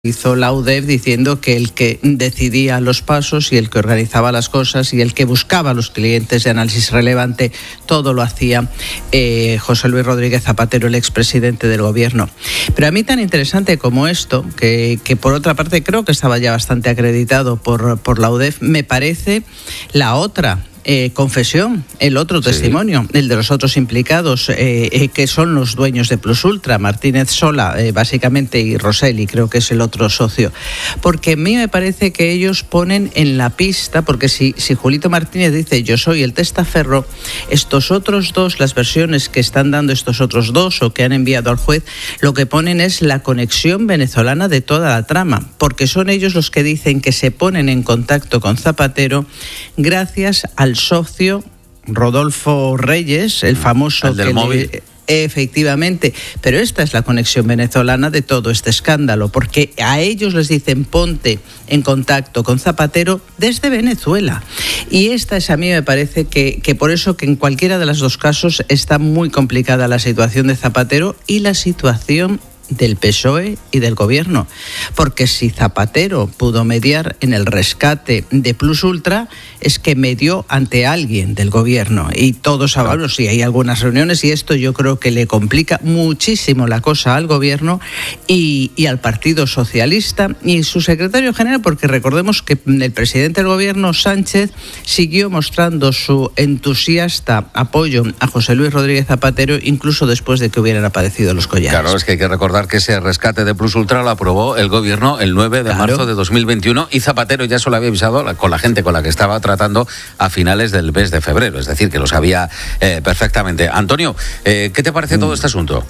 hizo la UDEF diciendo que el que decidía los pasos y el que organizaba las cosas y el que buscaba a los clientes de análisis relevante, todo lo hacía José Luis Rodríguez Zapatero, el expresidente del gobierno. Pero a mí tan interesante como esto, que por otra parte creo que estaba ya bastante acreditado por la UDEF, me parece la otra confesión, el otro testimonio, el de los otros implicados, que son los dueños de Plus Ultra, Martínez Sola, básicamente, y Rosselli, creo que es el otro socio. Porque a mí me parece que ellos ponen en la pista, porque si Julito Martínez dice yo soy el testaferro, estos otros dos, las versiones que están dando estos otros dos o que han enviado al juez, lo que ponen es la conexión venezolana de toda la trama, porque son ellos los que dicen que se ponen en contacto con Zapatero gracias al socio Rodolfo Reyes, el famoso el del móvil. Efectivamente, pero esta es la conexión venezolana de todo este escándalo, porque a ellos les dicen ponte en contacto con Zapatero desde Venezuela. Y esta es, a mí me parece que por eso que en cualquiera de los dos casos está muy complicada la situación de Zapatero y la situación del PSOE y del gobierno, porque si Zapatero pudo mediar en el rescate de Plus Ultra, es que medió ante alguien del gobierno, y todos sabemos, sí, hay algunas reuniones, y esto yo creo que le complica muchísimo la cosa al gobierno y al Partido Socialista y su secretario general, porque recordemos que el presidente del gobierno, Sánchez, siguió mostrando su entusiasta apoyo a José Luis Rodríguez Zapatero, incluso después de que hubieran aparecido los collares. Claro, es que hay que recordar que ese rescate de Plus Ultra lo aprobó el gobierno el 9 de marzo de 2021 y Zapatero ya se lo había avisado con la gente con la que estaba tratando a finales del mes de febrero, es decir, que lo sabía perfectamente. Antonio, ¿qué te parece todo este asunto?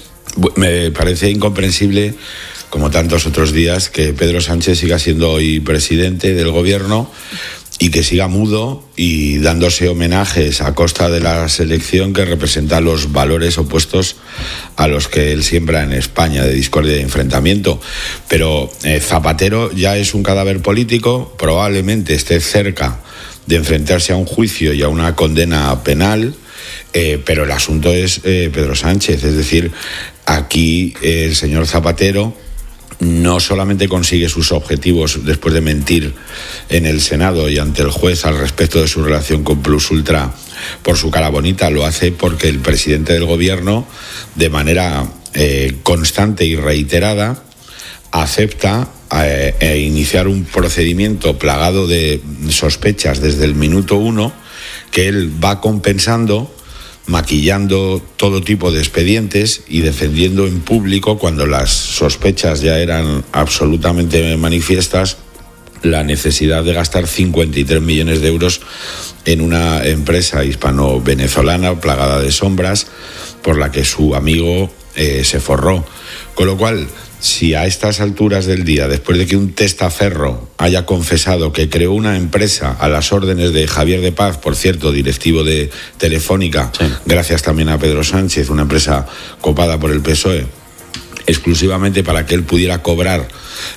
Me parece incomprensible, como tantos otros días, que Pedro Sánchez siga siendo hoy presidente del gobierno y que siga mudo y dándose homenajes a costa de la selección que representa los valores opuestos a los que él siembra en España, de discordia y enfrentamiento. Pero Zapatero ya es un cadáver político, probablemente esté cerca de enfrentarse a un juicio y a una condena penal, pero el asunto es Pedro Sánchez, es decir, aquí el señor Zapatero no solamente consigue sus objetivos después de mentir en el Senado y ante el juez al respecto de su relación con Plus Ultra por su cara bonita, lo hace porque el presidente del gobierno, de manera constante y reiterada, acepta iniciar un procedimiento plagado de sospechas desde el minuto 1 que él va compensando, maquillando todo tipo de expedientes y defendiendo en público, cuando las sospechas ya eran absolutamente manifiestas, la necesidad de gastar 53 millones de euros en una empresa hispano-venezolana plagada de sombras por la que su amigo se forró. Con lo cual, si a estas alturas del día, después de que un testaferro haya confesado que creó una empresa a las órdenes de Javier de Paz, por cierto, directivo de Telefónica, sí, gracias también a Pedro Sánchez, una empresa copada por el PSOE, exclusivamente para que él pudiera cobrar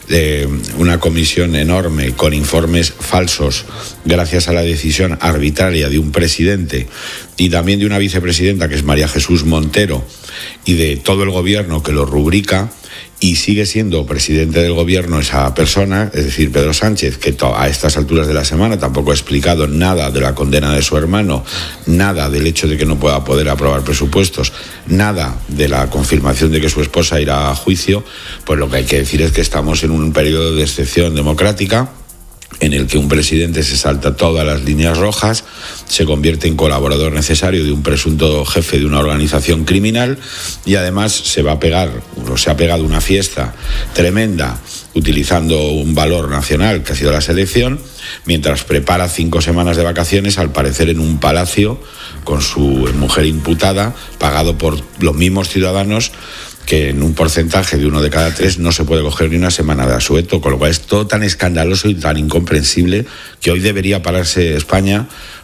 una comisión enorme con informes falsos gracias a la decisión arbitraria de un presidente y también de una vicepresidenta que es María Jesús Montero y de todo el gobierno que lo rubrica, y sigue siendo presidente del gobierno esa persona, es decir, Pedro Sánchez, que a estas alturas de la semana tampoco ha explicado nada de la condena de su hermano, nada del hecho de que no pueda poder aprobar presupuestos, nada de la confirmación de que su esposa irá a juicio, pues lo que hay que decir es que estamos en un periodo de excepción democrática en el que un presidente se salta todas las líneas rojas, se convierte en colaborador necesario de un presunto jefe de una organización criminal y además se ha pegado una fiesta tremenda utilizando un valor nacional que ha sido la selección, mientras prepara 5 semanas de vacaciones, al parecer en un palacio con su mujer imputada, pagado por los mismos ciudadanos, que en un porcentaje de 1 de cada 3 no se puede coger ni una semana de asueto, con lo cual es todo tan escandaloso y tan incomprensible que hoy debería pararse España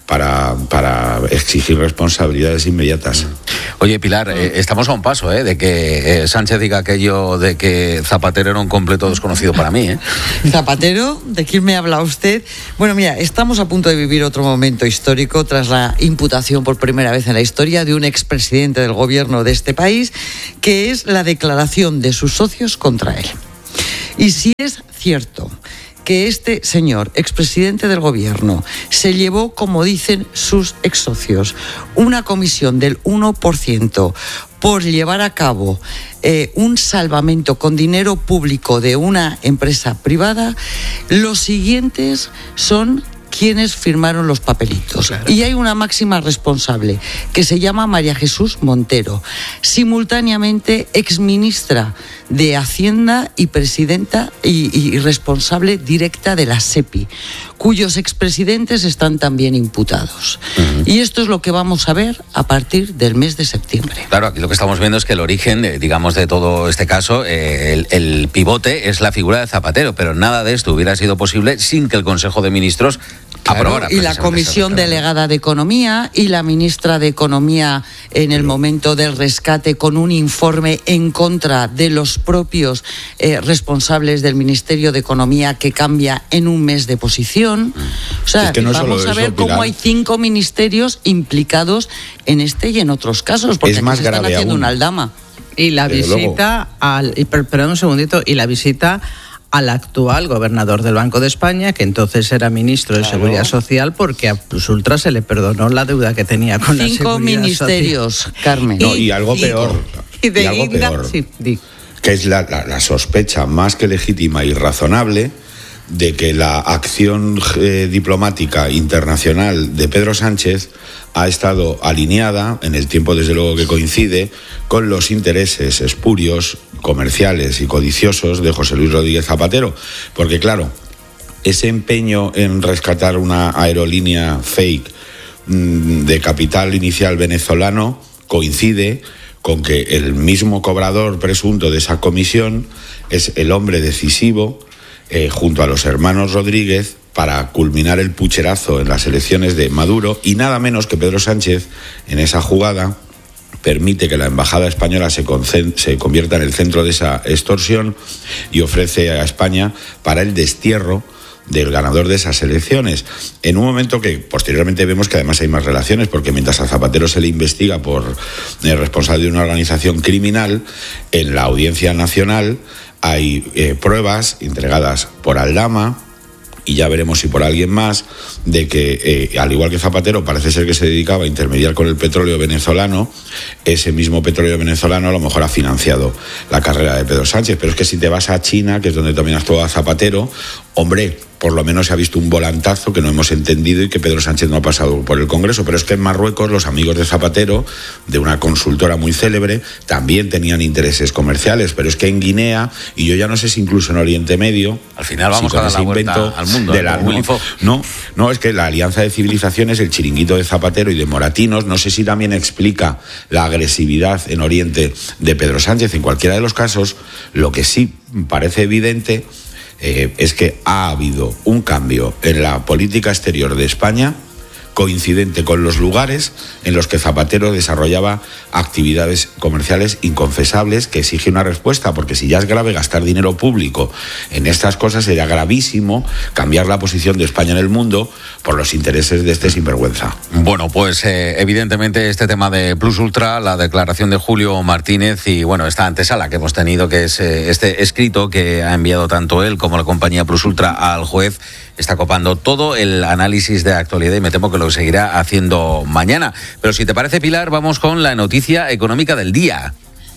para exigir responsabilidades inmediatas. Oye, Pilar, estamos a un paso de que Sánchez diga aquello de que Zapatero era un completo desconocido para mí. ¿Zapatero? ¿De quién me habla usted? Bueno, mira, estamos a punto de vivir otro momento histórico tras la imputación por primera vez en la historia de un expresidente del gobierno de este país, que es la declaración de sus socios contra él. Y si es cierto que este señor, expresidente del gobierno, se llevó, como dicen sus exsocios, una comisión del 1% por llevar a cabo un salvamento con dinero público de una empresa privada, los siguientes son quienes firmaron los papelitos. Claro. Y hay una máxima responsable que se llama María Jesús Montero, simultáneamente exministra de Hacienda y presidenta y responsable directa de la SEPI, cuyos expresidentes están también imputados. Y esto es lo que vamos a ver a partir del mes de septiembre. Claro, aquí lo que estamos viendo es que el origen, digamos, de todo este caso, el pivote es la figura de Zapatero, pero nada de esto hubiera sido posible sin que el Consejo de Ministros aprobara. Y la Comisión Delegada de Economía y la ministra de Economía en el momento del rescate con un informe en contra de los propios responsables del Ministerio de Economía que cambia en un mes de posición. O sea, es que no vamos a ver eso, cómo hay 5 ministerios implicados en este y en otros casos, porque es más aquí se están haciendo una aldama. Y la visita perdón un segundito, y la visita al actual gobernador del Banco de España, que entonces era ministro de Seguridad Social, porque a Plus Ultra se le perdonó la deuda que tenía con la Seguridad Social. 5 ministerios, Carmen. No, y algo peor. Que es la sospecha más que legítima y razonable de que la acción diplomática internacional de Pedro Sánchez ha estado alineada, en el tiempo desde luego que coincide, con los intereses espurios, comerciales y codiciosos de José Luis Rodríguez Zapatero. Porque claro, ese empeño en rescatar una aerolínea fake de capital inicial venezolano coincide con que el mismo cobrador presunto de esa comisión es el hombre decisivo, junto a los hermanos Rodríguez, para culminar el pucherazo en las elecciones de Maduro, y nada menos que Pedro Sánchez, en esa jugada, permite que la embajada española se convierta en el centro de esa extorsión y ofrece a España para el destierro del ganador de esas elecciones, en un momento que posteriormente vemos que además hay más relaciones, porque mientras a Zapatero se le investiga por responsable de una organización criminal, en la Audiencia Nacional hay pruebas entregadas por Aldama, y ya veremos si por alguien más, de que al igual que Zapatero parece ser que se dedicaba a intermediar con el petróleo venezolano, ese mismo petróleo venezolano a lo mejor ha financiado la carrera de Pedro Sánchez. Pero es que si te vas a China, que es donde también actuaba Zapatero, hombre, por lo menos se ha visto un volantazo que no hemos entendido y que Pedro Sánchez no ha pasado por el Congreso. Pero es que en Marruecos los amigos de Zapatero, de una consultora muy célebre, también tenían intereses comerciales. Pero es que en Guinea, y yo ya no sé si incluso en Oriente Medio, al final vamos a dar la vuelta al mundo. No, es que la Alianza de Civilizaciones, el chiringuito de Zapatero y de Moratinos, no sé si también explica la agresividad en Oriente de Pedro Sánchez. En cualquiera de los casos, lo que sí parece evidente es que ha habido un cambio en la política exterior de España coincidente con los lugares en los que Zapatero desarrollaba actividades comerciales inconfesables, que exige una respuesta, porque si ya es grave gastar dinero público en estas cosas, sería gravísimo cambiar la posición de España en el mundo por los intereses de este sinvergüenza. Bueno, pues evidentemente este tema de Plus Ultra, la declaración de Julio Martínez y bueno, esta antesala que hemos tenido, que es este escrito que ha enviado tanto él como la compañía Plus Ultra al juez, está copando todo el análisis de actualidad y me temo que lo seguirá haciendo mañana. Pero si te parece, Pilar, vamos con la noticia económica del día.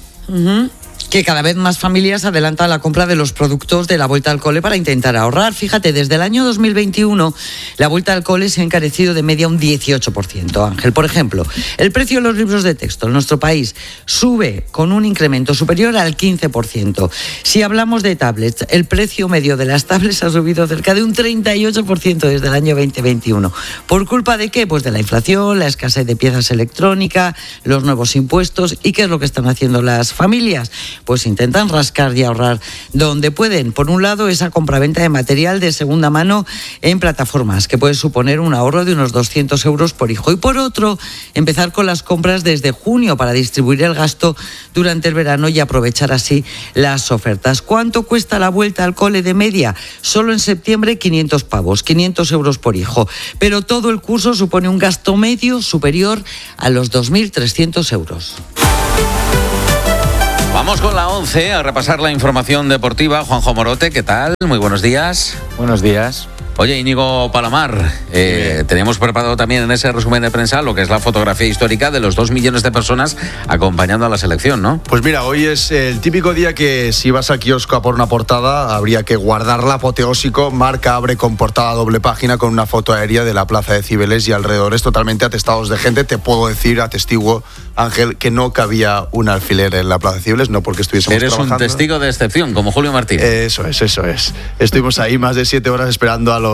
Que cada vez más familias adelantan la compra de los productos de la vuelta al cole para intentar ahorrar. Fíjate, desde el año 2021 la vuelta al cole se ha encarecido de media un 18%. Ángel, por ejemplo, el precio de los libros de texto en nuestro país sube con un incremento superior al 15%. Si hablamos de tablets, el precio medio de las tablets ha subido cerca de un 38% desde el año 2021. ¿Por culpa de qué? Pues de la inflación, la escasez de piezas electrónicas, los nuevos impuestos. ¿Y qué es lo que están haciendo las familias? Pues intentan rascar y ahorrar donde pueden. Por un lado, esa compraventa de material de segunda mano en plataformas, que puede suponer un ahorro de unos 200 euros por hijo. Y por otro, empezar con las compras desde junio para distribuir el gasto durante el verano y aprovechar así las ofertas. ¿Cuánto cuesta la vuelta al cole de media? Solo en septiembre 500 pavos, 500 euros por hijo. Pero todo el curso supone un gasto medio superior a los 2.300 euros. Vamos con la 11 a repasar la información deportiva. Juanjo Morote, ¿qué tal? Muy buenos días. Buenos días. Oye, Íñigo Palomar, teníamos preparado también en ese resumen de prensa lo que es la fotografía histórica de los 2 millones de personas acompañando a la selección, ¿no? Pues mira, hoy es el típico día que si vas al kiosco a por una portada, habría que guardarla apoteósico. Marca abre con portada doble página con una foto aérea de la plaza de Cibeles y alrededores totalmente atestados de gente. Te puedo decir, atestiguo, Ángel, que no cabía un alfiler en la plaza de Cibeles, no porque estuviésemos trabajando. Eres un testigo de excepción, como Julio Martín. Eso es. Estuvimos ahí más de 7 horas esperando a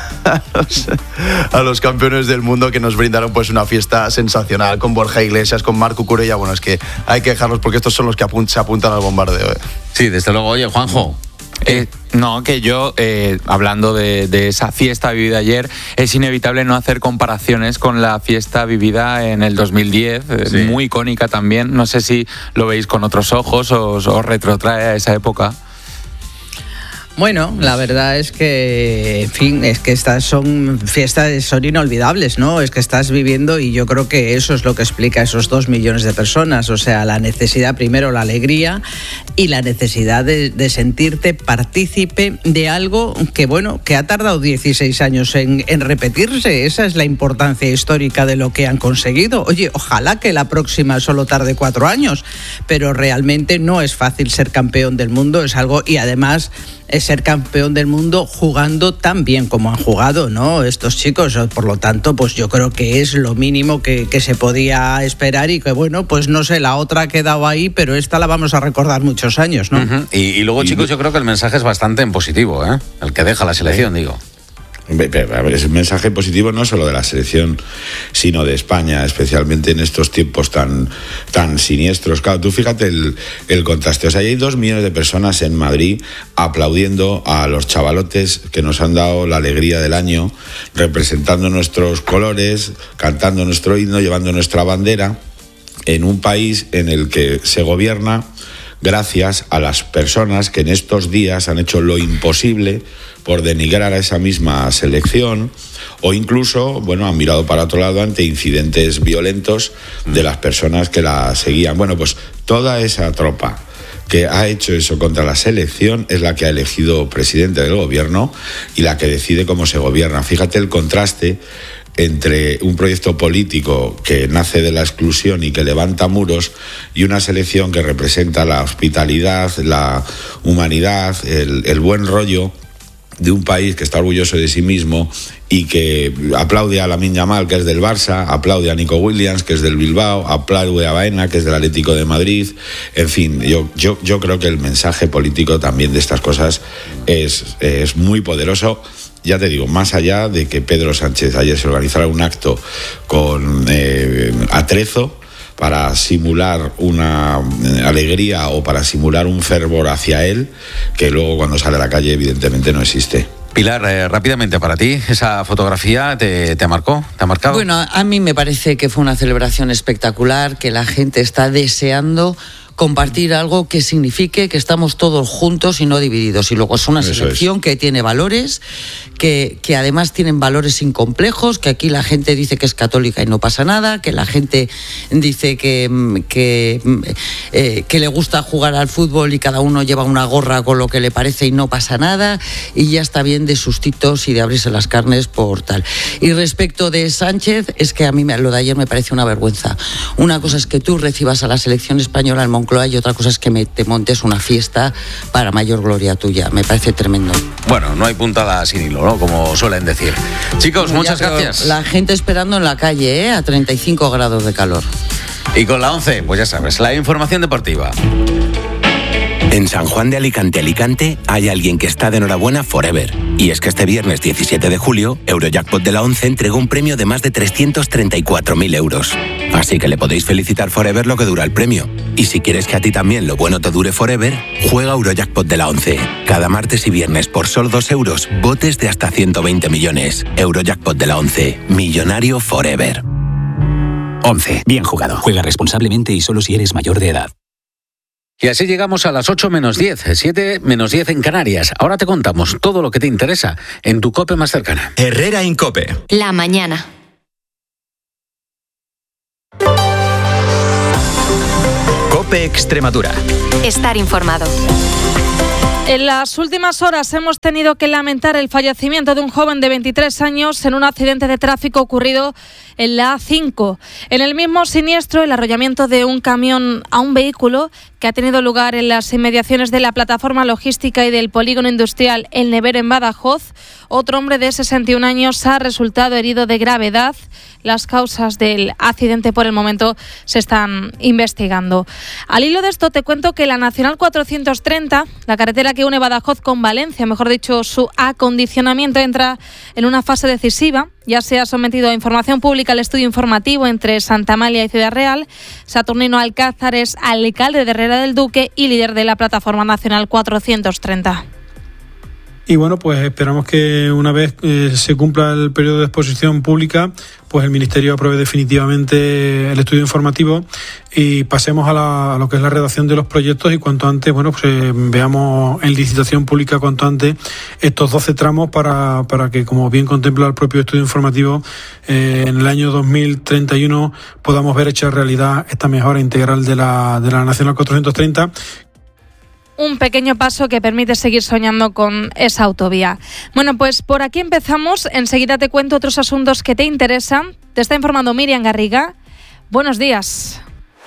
los campeones del mundo, que nos brindaron pues una fiesta sensacional con Borja Iglesias, con Marco Curella. Bueno, es que hay que dejarlos porque estos son los que se apuntan al bombardeo. Sí, desde luego. Oye, Juanjo. No, que yo, hablando de esa fiesta vivida ayer, es inevitable no hacer comparaciones con la fiesta vivida en el 2010, sí. Muy icónica también. No sé si lo veis con otros ojos o os retrotrae a esa época. Bueno, la verdad es que, en fin, es que estas son fiestas, son inolvidables, ¿no? Es que estás viviendo, y yo creo que eso es lo que explica esos 2 millones de personas. O sea, la necesidad, primero la alegría y la necesidad de sentirte partícipe de algo que, bueno, que ha tardado 16 años en repetirse. Esa es la importancia histórica de lo que han conseguido. Oye, ojalá que la próxima solo tarde 4 años, pero realmente no es fácil ser campeón del mundo, es algo, y además es ser campeón del mundo jugando tan bien como han jugado, ¿no? Estos chicos, por lo tanto, pues yo creo que es lo mínimo que se podía esperar, y que, bueno, pues no sé, la otra ha quedado ahí, pero esta la vamos a recordar muchos años, ¿no? Uh-huh. Y luego, chicos, yo creo que el mensaje es bastante en positivo, ¿eh? El que deja la selección, digo. A ver, es un mensaje positivo no solo de la selección, sino de España, especialmente en estos tiempos tan siniestros. Claro, tú fíjate el contraste. O sea, hay 2 millones de personas en Madrid aplaudiendo a los chavalotes que nos han dado la alegría del año, representando nuestros colores, cantando nuestro himno, llevando nuestra bandera, en un país en el que se gobierna gracias a las personas que en estos días han hecho lo imposible por denigrar a esa misma selección, o incluso, bueno, han mirado para otro lado ante incidentes violentos de las personas que la seguían. Bueno, pues toda esa tropa que ha hecho eso contra la selección es la que ha elegido presidente del gobierno y la que decide cómo se gobierna. Fíjate el contraste entre un proyecto político que nace de la exclusión y que levanta muros, y una selección que representa la hospitalidad, la humanidad, el buen rollo de un país que está orgulloso de sí mismo y que aplaude a Lamine Yamal, que es del Barça, aplaude a Nico Williams, que es del Bilbao, aplaude a Baena, que es del Atlético de Madrid. En fin, yo creo que el mensaje político también de estas cosas es muy poderoso. Ya te digo, más allá de que Pedro Sánchez ayer se organizara un acto con atrezo para simular una alegría o para simular un fervor hacia él, que luego cuando sale a la calle evidentemente no existe. Pilar, rápidamente, para ti, ¿esa fotografía te marcó? ¿Te ha marcado? Bueno, a mí me parece que fue una celebración espectacular, que la gente está deseando compartir algo que signifique que estamos todos juntos y no divididos. Y luego es una selección que tiene valores, que además tienen valores sin complejos, que aquí la gente dice que es católica y no pasa nada, que la gente dice que le gusta jugar al fútbol y cada uno lleva una gorra con lo que le parece y no pasa nada, y ya está bien de sustitos y de abrirse las carnes por tal. Y respecto de Sánchez, es que a mí lo de ayer me parece una vergüenza. Una cosa es que tú recibas a la selección española en Moncloa y otra cosa es que te montes una fiesta para mayor gloria tuya. Me parece tremendo. Bueno, no hay puntada sin hilo, ¿no? Como suelen decir. Chicos, muchas gracias. La gente esperando en la calle, a 35 grados de calor. Y con la 11, pues ya sabes, la información deportiva. En San Juan de Alicante hay alguien que está de enhorabuena forever. Y es que este viernes 17 de julio, Eurojackpot de la 11 entregó un premio de más de 334.000 euros. Así que le podéis felicitar forever lo que dura el premio. Y si quieres que a ti también lo bueno te dure forever, juega Eurojackpot de la 11. Cada martes y viernes por solo 2 euros, botes de hasta 120 millones. Eurojackpot de la 11. Millonario forever. 11. Bien jugado. Juega responsablemente y solo si eres mayor de edad. Y así llegamos a las 8 menos 10, 7 menos 10 en Canarias. Ahora te contamos todo lo que te interesa en tu COPE más cercana. Herrera Incope. La mañana. COPE Extremadura. Estar informado. En las últimas horas hemos tenido que lamentar el fallecimiento de un joven de 23 años en un accidente de tráfico ocurrido en la A5. En el mismo siniestro, el arrollamiento de un camión a un vehículo que ha tenido lugar en las inmediaciones de la plataforma logística y del polígono industrial El Nevero en Badajoz. Otro hombre de 61 años ha resultado herido de gravedad. Las causas del accidente por el momento se están investigando. Al hilo de esto te cuento que la Nacional 430, la carretera que une Badajoz con Valencia, mejor dicho, su acondicionamiento entra en una fase decisiva. Ya se ha sometido a información pública el estudio informativo entre Santa Amalia y Ciudad Real. Saturnino Alcázar es alcalde de Herrera del Duque y líder de la Plataforma Nacional 430. Y bueno, pues esperamos que una vez se cumpla el periodo de exposición pública, pues el Ministerio apruebe definitivamente el estudio informativo y pasemos a lo que es la redacción de los proyectos y cuanto antes, bueno, pues veamos en licitación pública cuanto antes estos 12 tramos para que, como bien contempla el propio estudio informativo, en el año 2031 podamos ver hecha realidad esta mejora integral de la Nacional 430. Un pequeño paso que permite seguir soñando con esa autovía. Bueno, pues por aquí empezamos. Enseguida te cuento otros asuntos que te interesan. Te está informando Miriam Garriga. Buenos días.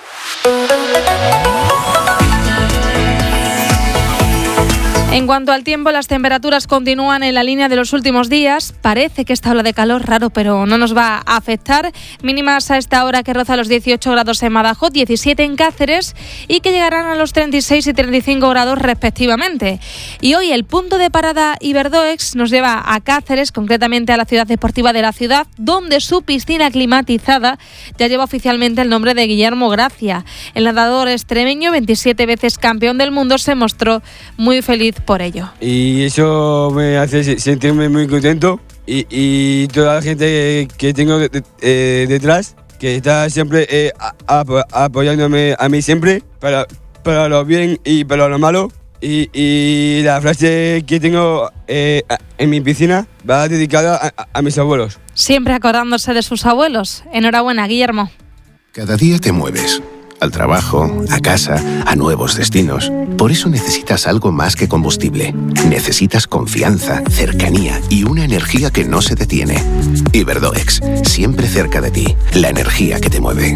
En cuanto al tiempo, las temperaturas continúan en la línea de los últimos días. Parece que esta ola de calor, raro, pero no nos va a afectar. Mínimas a esta hora que roza los 18 grados en Badajoz, 17 en Cáceres y que llegarán a los 36 y 35 grados respectivamente. Y hoy el punto de parada Iberdoex nos lleva a Cáceres, concretamente a la ciudad deportiva de la ciudad, donde su piscina climatizada ya lleva oficialmente el nombre de Guillermo Gracia. El nadador extremeño, 27 veces campeón del mundo, se mostró muy feliz por ello. Y eso me hace sentirme muy contento y toda la gente que tengo detrás, que está siempre apoyándome a mí siempre, para lo bien y para lo malo. Y la frase que tengo en mi piscina va dedicada a mis abuelos. Siempre acordándose de sus abuelos. Enhorabuena, Guillermo. Cada día te mueves. Al trabajo, a casa, a nuevos destinos. Por eso necesitas algo más que combustible. Necesitas confianza, cercanía y una energía que no se detiene. Iberdoex, siempre cerca de ti. La energía que te mueve.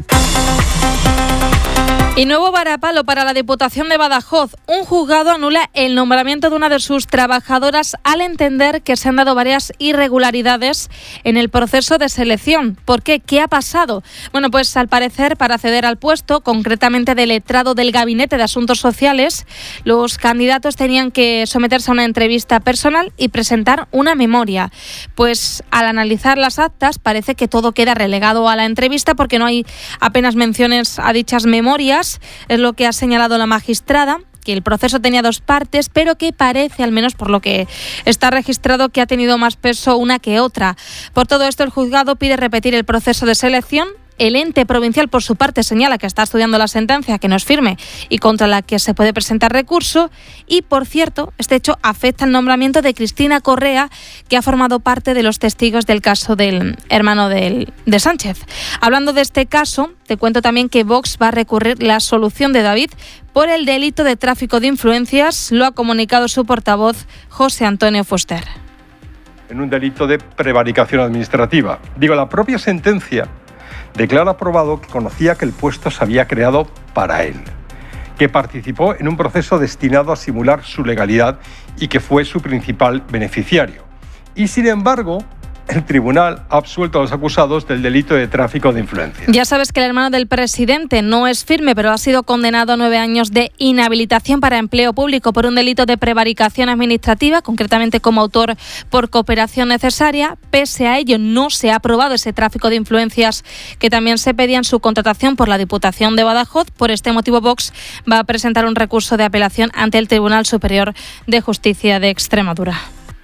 Y nuevo varapalo para la Diputación de Badajoz. Un juzgado anula el nombramiento de una de sus trabajadoras al entender que se han dado varias irregularidades en el proceso de selección. ¿Por qué? ¿Qué ha pasado? Bueno, pues al parecer, para acceder al puesto, concretamente de letrado del Gabinete de Asuntos Sociales, los candidatos tenían que someterse a una entrevista personal y presentar una memoria. Pues al analizar las actas, parece que todo queda relegado a la entrevista porque no hay apenas menciones a dichas memorias. Es lo que ha señalado la magistrada, que el proceso tenía dos partes, pero que parece, al menos por lo que está registrado, que ha tenido más peso una que otra. Por todo esto, el juzgado pide repetir el proceso de selección. El ente provincial, por su parte, señala que está estudiando la sentencia, que no es firme y contra la que se puede presentar recurso. Y, por cierto, este hecho afecta al nombramiento de Cristina Correa, que ha formado parte de los testigos del caso del hermano de Sánchez. Hablando de este caso, te cuento también que Vox va a recurrir la absolución de David por el delito de tráfico de influencias. Lo ha comunicado su portavoz, José Antonio Fuster. En un delito de prevaricación administrativa. La propia sentencia declara probado que conocía que el puesto se había creado para él, que participó en un proceso destinado a simular su legalidad y que fue su principal beneficiario. Y sin embargo, el tribunal ha absuelto a los acusados del delito de tráfico de influencia. Ya sabes que el hermano del presidente no es firme, pero ha sido condenado a 9 años de inhabilitación para empleo público por un delito de prevaricación administrativa, concretamente como autor por cooperación necesaria. Pese a ello, no se ha aprobado ese tráfico de influencias que también se pedía en su contratación por la Diputación de Badajoz. Por este motivo, Vox va a presentar un recurso de apelación ante el Tribunal Superior de Justicia de Extremadura.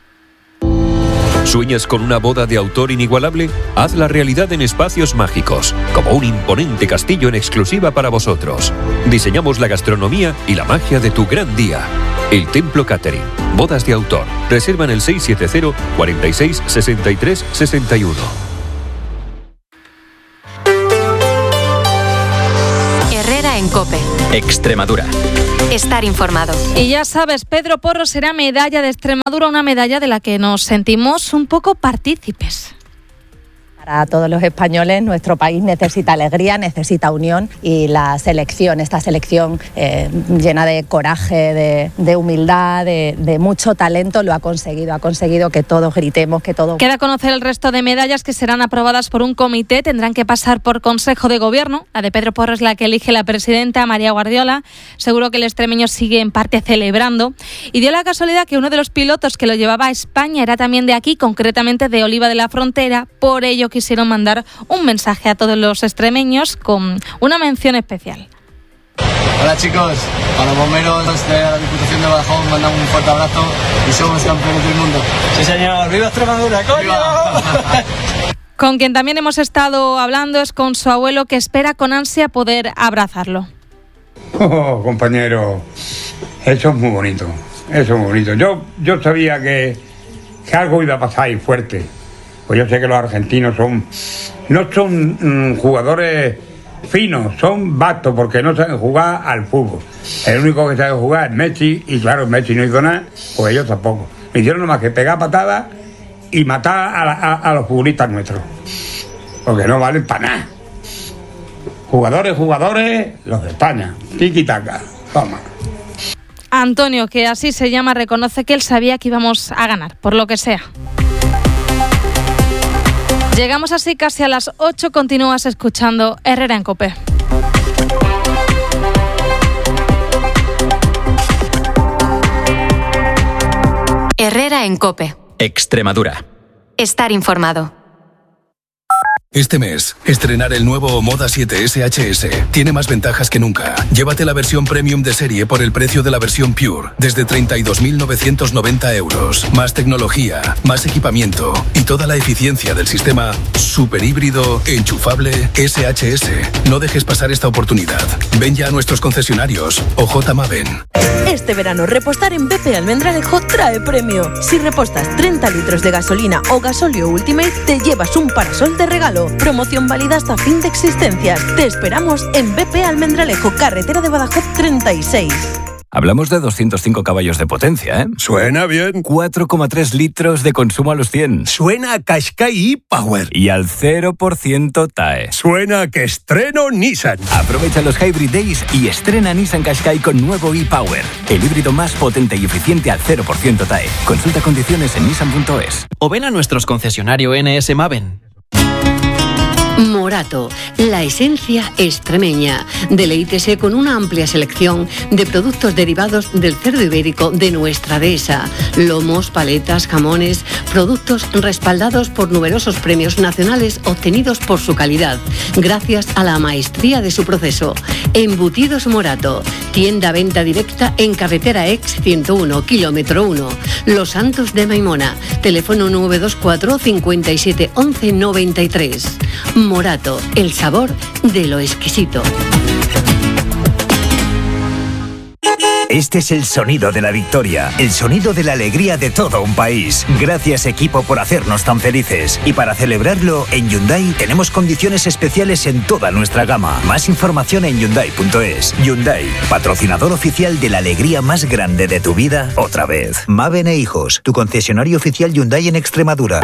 ¿Sueñas con una boda de autor inigualable? Hazla realidad en Espacios Mágicos, como un imponente castillo en exclusiva para vosotros. Diseñamos la gastronomía y la magia de tu gran día. El Templo Catering. Bodas de autor. Reserva en el 670 46 63 61. Herrera en COPE. Extremadura. Estar informado. Y ya sabes, Pedro Porro será medalla de Extremadura, una medalla de la que nos sentimos un poco partícipes. Para todos los españoles, nuestro país necesita alegría, necesita unión, y la selección, esta selección llena de coraje, de humildad, de mucho talento, lo ha conseguido que todos gritemos, que todos... Queda conocer el resto de medallas que serán aprobadas por un comité, tendrán que pasar por Consejo de Gobierno. La de Pedro Porro es la que elige la presidenta, María Guardiola. Seguro que el extremeño sigue en parte celebrando. Y dio la casualidad que uno de los pilotos que lo llevaba a España era también de aquí, concretamente de Oliva de la Frontera. Por ello quisieron mandar un mensaje a todos los extremeños con una mención especial. Hola chicos, para los bomberos de la Diputación de Badajoz mandamos un fuerte abrazo y somos campeones del mundo. Sí señor, ¡viva Extremadura, coño! ¡Viva! Con quien también hemos estado hablando es con su abuelo, que espera con ansia poder abrazarlo. Oh, compañero, eso es muy bonito, eso es muy bonito. Yo sabía que algo iba a pasar ahí fuerte. Pues yo sé que los argentinos no son jugadores finos, son bastos porque no saben jugar al fútbol. El único que sabe jugar es Messi, y claro, Messi no hizo nada, pues ellos tampoco. Me hicieron nomás que pegar patadas y matar a los futbolistas nuestros, porque no valen para nada. Jugadores, los de España, tiki-taka, toma. Antonio, que así se llama, reconoce que él sabía que íbamos a ganar, por lo que sea. Llegamos así casi a las 8, continúas escuchando Herrera en COPE. Herrera en COPE. Extremadura. Estar informado. Este mes, estrenar el nuevo Moda 7 SHS tiene más ventajas que nunca. Llévate la versión premium de serie por el precio de la versión Pure, desde 32.990 euros. Más tecnología, más equipamiento y toda la eficiencia del sistema super híbrido enchufable SHS. No dejes pasar esta oportunidad. Ven ya a nuestros concesionarios o J-Maven. Este verano, repostar en BP Almendralejo trae premio. Si repostas 30 litros de gasolina o gasóleo Ultimate, te llevas un parasol de regalo. Promoción válida hasta fin de existencias. Te esperamos en BP Almendralejo, carretera de Badajoz 36. Hablamos de 205 caballos de potencia, ¿eh? Suena bien. 4,3 litros de consumo a los 100. Suena a Qashqai e-Power. Y al 0% TAE. Suena a que estreno Nissan. Aprovecha los Hybrid Days y estrena Nissan Qashqai con nuevo e-Power. El híbrido más potente y eficiente al 0% TAE. Consulta condiciones en nissan.es. O ven a nuestros concesionarios NS Maven. Morato, la esencia extremeña. Deleítese con una amplia selección de productos derivados del cerdo ibérico de nuestra dehesa. Lomos, paletas, jamones, productos respaldados por numerosos premios nacionales obtenidos por su calidad, gracias a la maestría de su proceso. Embutidos Morato, tienda-venta directa en carretera Ex 101, kilómetro 1. Los Santos de Maimona, teléfono 924 57 11 93. Morato, el sabor de lo exquisito. Este es el sonido de la victoria, el sonido de la alegría de todo un país. Gracias, equipo, por hacernos tan felices. Y para celebrarlo, en Hyundai tenemos condiciones especiales en toda nuestra gama. Más información en Hyundai.es. Hyundai, patrocinador oficial de la alegría más grande de tu vida, otra vez. Maven e Hijos, tu concesionario oficial Hyundai en Extremadura.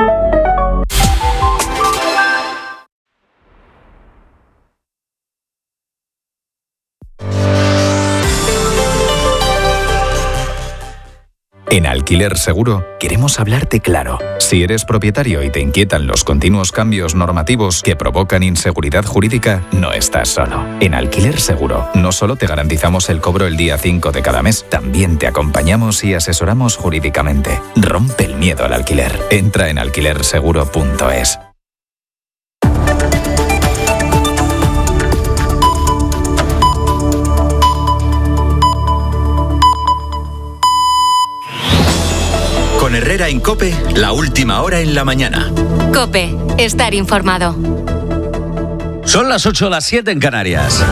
En Alquiler Seguro queremos hablarte claro. Si eres propietario y te inquietan los continuos cambios normativos que provocan inseguridad jurídica, no estás solo. En Alquiler Seguro no solo te garantizamos el cobro el día 5 de cada mes, también te acompañamos y asesoramos jurídicamente. Rompe el miedo al alquiler. Entra en alquilerseguro.es. Con Herrera en COPE, la última hora en la mañana. COPE, estar informado. Son las 8, las 7 en Canarias.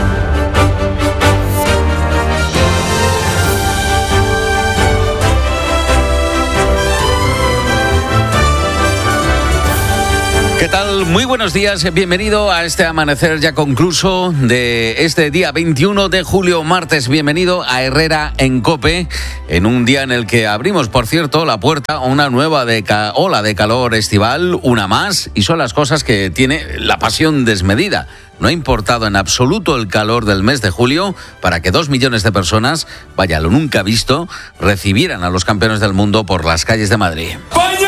¿Qué tal? Muy buenos días, bienvenido a este amanecer ya concluso de este día 21 de julio, martes. Bienvenido a Herrera en COPE, en un día en el que abrimos, por cierto, la puerta a una nueva ola de calor estival, una más, y son las cosas que tiene la pasión desmedida. No ha importado en absoluto el calor del mes de julio para que 2 millones de personas, vaya lo nunca visto, recibieran a los campeones del mundo por las calles de Madrid. ¡España!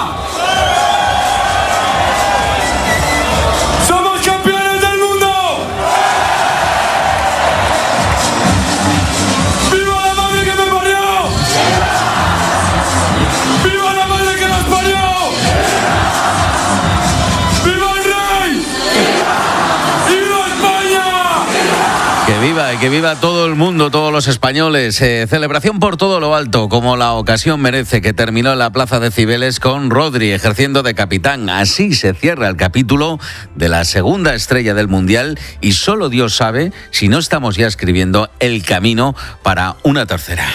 Que viva todo el mundo, todos los españoles. Celebración por todo lo alto, como la ocasión merece, que terminó en la Plaza de Cibeles con Rodri ejerciendo de capitán. Así se cierra el capítulo de la segunda estrella del Mundial y solo Dios sabe si no estamos ya escribiendo el camino para una tercera.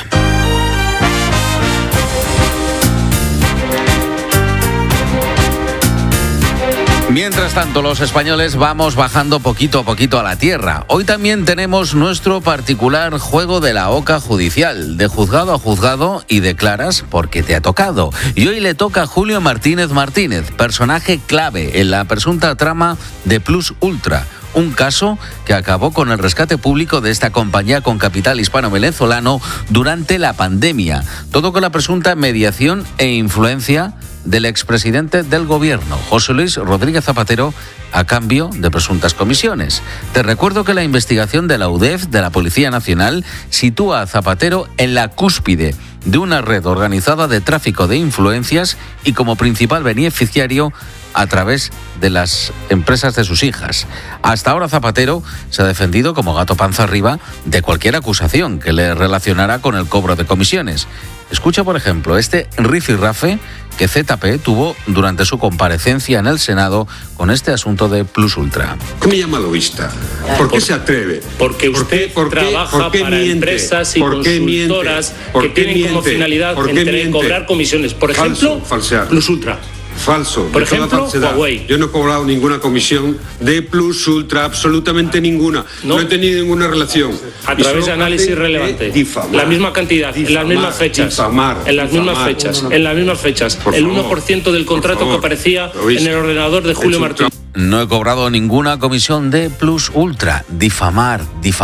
Mientras tanto, los españoles vamos bajando poquito a poquito a la tierra. Hoy también tenemos nuestro particular juego de la oca judicial, de juzgado a juzgado y declaras porque te ha tocado. Y hoy le toca a Julio Martínez Martínez, personaje clave en la presunta trama de Plus Ultra. Un caso que acabó con el rescate público de esta compañía con capital hispano-venezolano durante la pandemia. Todo con la presunta mediación e influencia del expresidente del gobierno, José Luis Rodríguez Zapatero, a cambio de presuntas comisiones. Te recuerdo que la investigación de la UDEF, de la Policía Nacional, sitúa a Zapatero en la cúspide de una red organizada de tráfico de influencias y como principal beneficiario a través de las empresas de sus hijas. Hasta ahora Zapatero se ha defendido como gato panza arriba de cualquier acusación que le relacionara con el cobro de comisiones. Escucha, por ejemplo, este rifirrafe que ZP tuvo durante su comparecencia en el Senado con este asunto de Plus Ultra. ¿Qué me llama lobista? ¿Por qué se atreve? Porque usted trabaja para empresas y consultoras que tienen como finalidad cobrar comisiones. Por ejemplo, Plus Ultra. Falso. Por ejemplo, Huawei. Yo no he cobrado ninguna comisión de Plus Ultra, absolutamente ninguna. No he tenido ninguna relación. A través de análisis relevante. Difamar, la misma cantidad, en las mismas fechas. En las mismas fechas. El 1% del contrato que aparecía en el ordenador de Julio Martínez. No he cobrado ninguna comisión de Plus Ultra. Difamar,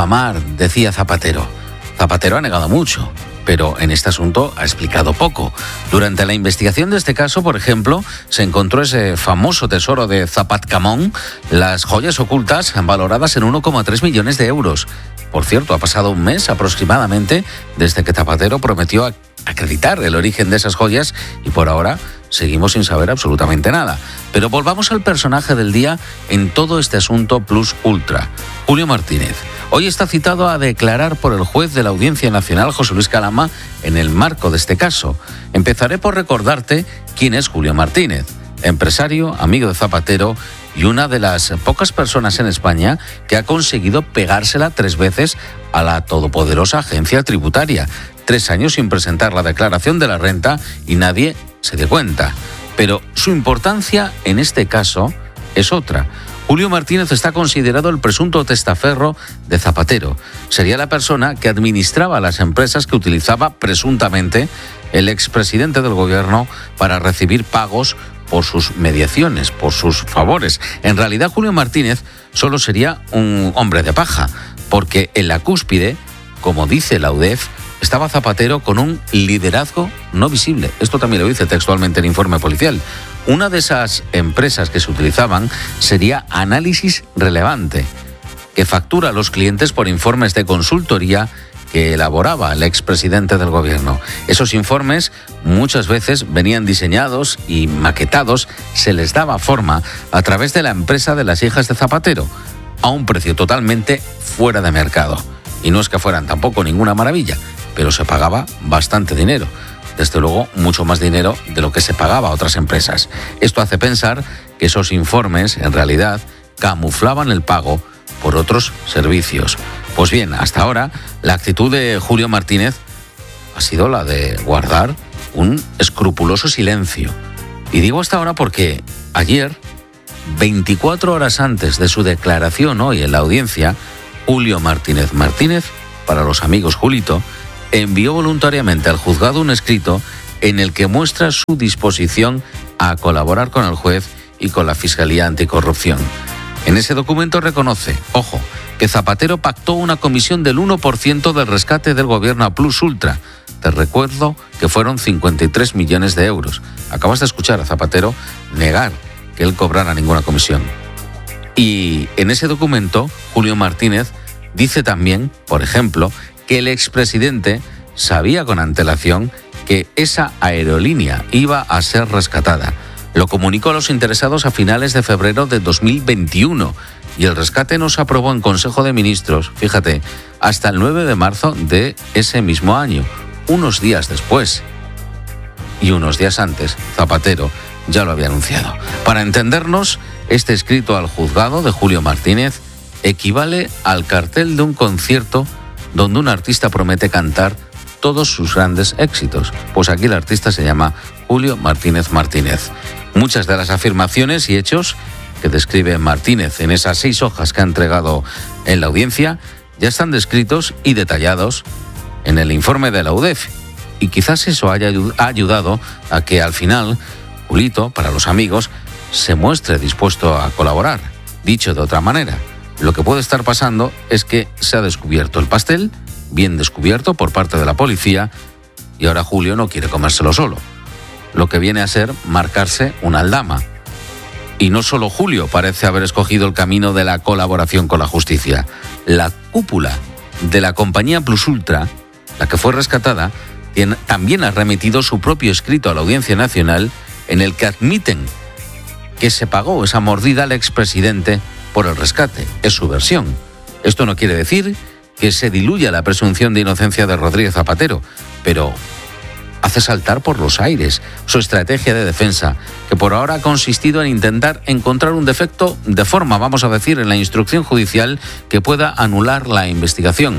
decía Zapatero. Zapatero ha negado mucho, pero en este asunto ha explicado poco. Durante la investigación de este caso, por ejemplo, se encontró ese famoso tesoro de Zapatcamón, las joyas ocultas valoradas en 1,3 millones de euros. Por cierto, ha pasado un mes aproximadamente desde que Zapatero prometió acreditar el origen de esas joyas y por ahora seguimos sin saber absolutamente nada. Pero volvamos al personaje del día en todo este asunto Plus Ultra, Julio Martínez. Hoy está citado a declarar por el juez de la Audiencia Nacional, José Luis Calama, en el marco de este caso. Empezaré por recordarte quién es Julio Martínez, empresario, amigo de Zapatero y una de las pocas personas en España que ha conseguido pegársela 3 veces a la todopoderosa agencia tributaria. 3 años sin presentar la declaración de la renta y nadie se dio cuenta. Pero su importancia en este caso es otra. Julio Martínez está considerado el presunto testaferro de Zapatero. Sería la persona que administraba las empresas que utilizaba presuntamente el expresidente del gobierno para recibir pagos por sus mediaciones, por sus favores. En realidad, Julio Martínez solo sería un hombre de paja, porque en la cúspide, como dice la UDEF, estaba Zapatero con un liderazgo no visible. Esto también lo dice textualmente el informe policial. Una de esas empresas que se utilizaban sería Análisis Relevante, que factura a los clientes por informes de consultoría que elaboraba el expresidente del gobierno. Esos informes muchas veces venían diseñados y maquetados, se les daba forma a través de la empresa de las hijas de Zapatero, a un precio totalmente fuera de mercado. Y no es que fueran tampoco ninguna maravilla, pero se pagaba bastante dinero. Desde luego, mucho más dinero de lo que se pagaba a otras empresas. Esto hace pensar que esos informes, en realidad, camuflaban el pago por otros servicios. Pues bien, hasta ahora, la actitud de Julio Martínez ha sido la de guardar un escrupuloso silencio. Y digo hasta ahora porque ayer 24 horas antes de su declaración hoy en la audiencia, Julio Martínez Martínez, para los amigos Julito, envió voluntariamente al juzgado un escrito en el que muestra su disposición a colaborar con el juez y con la Fiscalía Anticorrupción. En ese documento reconoce, ojo, que Zapatero pactó una comisión del 1% del rescate del gobierno a Plus Ultra. Te recuerdo que fueron 53 millones de euros. Acabas de escuchar a Zapatero negar que él cobrara ninguna comisión. Y en ese documento, Julio Martínez dice también, por ejemplo, que el expresidente sabía con antelación que esa aerolínea iba a ser rescatada. Lo comunicó a los interesados a finales de febrero de 2021 y el rescate no se aprobó en Consejo de Ministros, fíjate, hasta el 9 de marzo de ese mismo año, unos días después. Y unos días antes, Zapatero ya lo había anunciado. Para entendernos, este escrito al juzgado de Julio Martínez equivale al cartel de un concierto donde un artista promete cantar todos sus grandes éxitos. Pues aquí el artista se llama Julio Martínez Martínez. Muchas de las afirmaciones y hechos que describe Martínez en esas 6 hojas que ha entregado en la audiencia ya están descritos y detallados en el informe de la UDEF. Y quizás eso haya ayudado a que al final Julito, para los amigos, se muestre dispuesto a colaborar. Dicho de otra manera, lo que puede estar pasando es que se ha descubierto el pastel, bien descubierto por parte de la policía, y ahora Julio no quiere comérselo solo. Lo que viene a ser marcarse una aldama. Y no solo Julio parece haber escogido el camino de la colaboración con la justicia. La cúpula de la compañía Plus Ultra, la que fue rescatada, también ha remitido su propio escrito a la Audiencia Nacional en el que admiten que se pagó esa mordida al expresidente por el rescate. Es su versión. Esto no quiere decir que se diluya la presunción de inocencia de Rodríguez Zapatero, pero hace saltar por los aires su estrategia de defensa, que por ahora ha consistido en intentar encontrar un defecto de forma, vamos a decir, en la instrucción judicial que pueda anular la investigación.